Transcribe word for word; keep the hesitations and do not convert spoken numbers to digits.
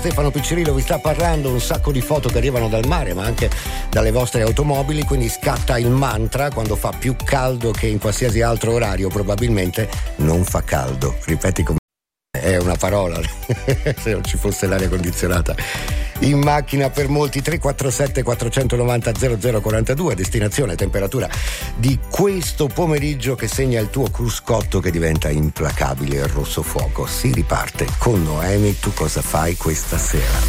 Stefano Piccirillo vi sta parlando, un sacco di foto che arrivano dal mare ma anche dalle vostre automobili, quindi scatta il mantra: quando fa più caldo che in qualsiasi altro orario probabilmente non fa caldo. Ripeti come è una parola se non ci fosse l'aria condizionata in macchina. Per molti tre quattro sette quattro nove zero zero zero quattro due, destinazione temperatura di questo pomeriggio che segna il tuo cruscotto che diventa implacabile e rosso fuoco. Si riparte con Noemi. Tu cosa fai questa sera?